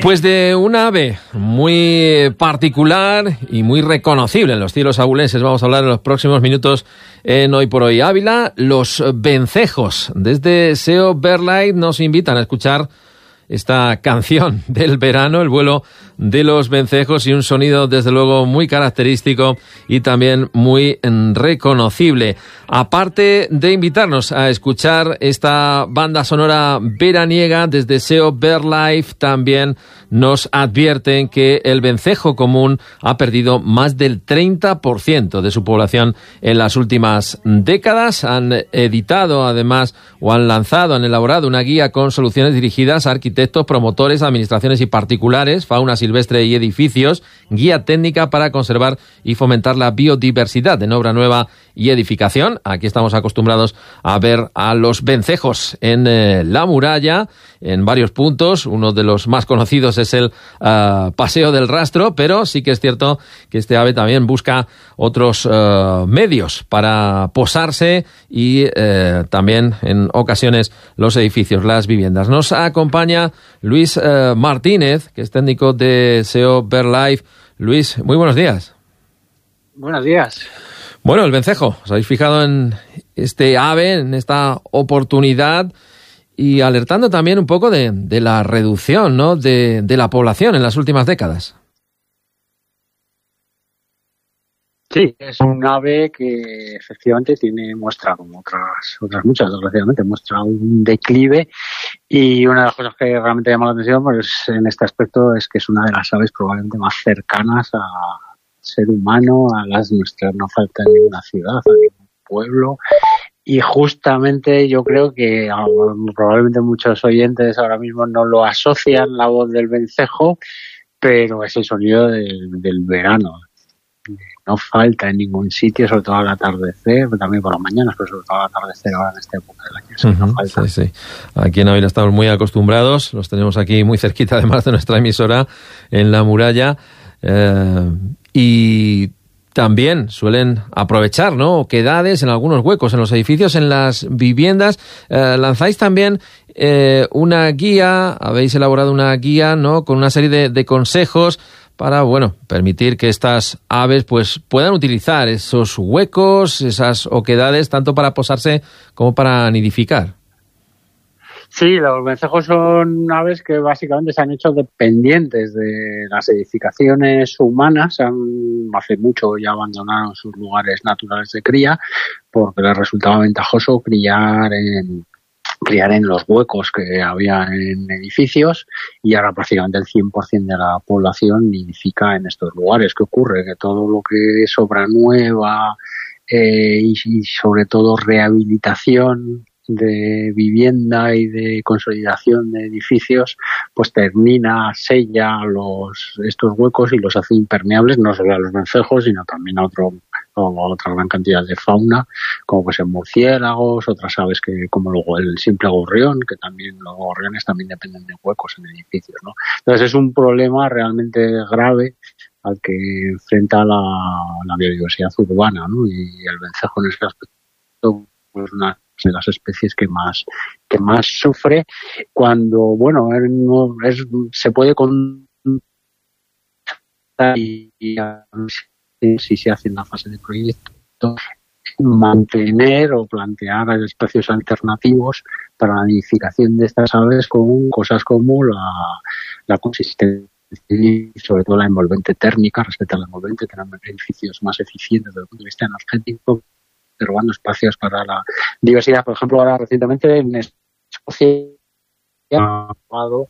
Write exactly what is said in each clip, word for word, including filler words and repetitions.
Pues de un ave muy particular y muy reconocible en los cielos abulenses vamos a hablar en los próximos minutos en Hoy por Hoy Ávila. Los vencejos. Desde S E O BirdLife nos invitan a escuchar esta canción del verano, el vuelo de los vencejos, y un sonido desde luego muy característico y también muy reconocible. Aparte de invitarnos a escuchar esta banda sonora veraniega, desde S E O BirdLife también nos advierten que el vencejo común ha perdido más del treinta por ciento de su población en las últimas décadas. Han editado además o han lanzado, han elaborado una guía con soluciones dirigidas a arquitectos, promotores, administraciones y particulares, fauna silvestre y edificios, guía técnica para conservar y fomentar la biodiversidad en obra nueva y edificación. Aquí estamos acostumbrados a ver a los vencejos en eh, la muralla, en varios puntos. Uno de los más conocidos es el uh, Paseo del Rastro, pero sí que es cierto que este ave también busca otros uh, medios para posarse y uh, también en ocasiones los edificios, las viviendas. Nos acompaña Luis uh, Martínez, que es técnico de S E O BirdLife. Luis, muy buenos días. Buenos días. Bueno, el vencejo, os habéis fijado en este ave, en esta oportunidad, y alertando también un poco de, de la reducción, ¿no?, de, de la población en las últimas décadas. Sí, es un ave que efectivamente tiene, muestra, como otras, otras muchas, desgraciadamente, muestra un declive, y una de las cosas que realmente llama la atención, pues, en este aspecto, es que es una de las aves probablemente más cercanas a ser humano, a las nuestras. No falta en ninguna ciudad, a ningún pueblo, y justamente yo creo que probablemente muchos oyentes ahora mismo no lo asocian, la voz del vencejo, pero es el sonido del, del verano. No falta en ningún sitio, sobre todo al atardecer, también por las mañanas, pero sobre todo al atardecer ahora en esta época del año. Sí, uh-huh, no falta. Sí, sí. Aquí en Ávila estamos muy acostumbrados, los tenemos aquí muy cerquita, además de nuestra emisora, en la muralla. Eh, y también suelen aprovechar, ¿no?, oquedades en algunos huecos, en los edificios, en las viviendas. Eh, lanzáis también eh, una guía, habéis elaborado una guía, ¿no?, con una serie de, de consejos para, bueno, permitir que estas aves pues puedan utilizar esos huecos, esas oquedades, tanto para posarse como para nidificar. Sí, los vencejos son aves que básicamente se han hecho dependientes de las edificaciones humanas. Han, hace mucho ya abandonaron sus lugares naturales de cría porque les resultaba ventajoso criar en, criar en los huecos que había en edificios, y ahora prácticamente el cien por ciento de la población nidifica en estos lugares. ¿Qué ocurre? Que todo lo que es obra nueva eh, y, y sobre todo rehabilitación de vivienda y de consolidación de edificios, pues termina, sella los estos huecos y los hace impermeables, no solo a los vencejos, sino también a otro a otra gran cantidad de fauna, como pues en murciélagos, otras aves que como luego el simple gorrión, que también los gorriones también dependen de huecos en edificios, ¿no? Entonces es un problema realmente grave al que enfrenta la, la biodiversidad urbana, ¿no? Y el vencejo en ese aspecto pues una de las especies que más que más sufre cuando, bueno, no es, se puede con y, y si se hace en la fase de proyecto mantener o plantear espacios alternativos para la nidificación de estas aves con cosas como la, la consistencia y sobre todo la envolvente térmica respecto a la envolvente, tener edificios más eficientes desde el punto de vista energético, reservando espacios para la diversidad. Por ejemplo, ahora recientemente en Escocia ha aprobado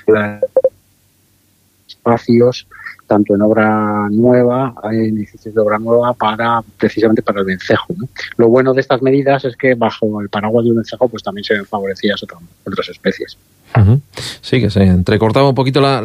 espacios tanto en obra nueva, hay edificios de obra nueva para precisamente para el vencejo, ¿no? Lo bueno de estas medidas es que bajo el paraguas del vencejo pues también se ven favorecidas otras, otras especies. Uh-huh. Sí, que se entrecortaba un poquito la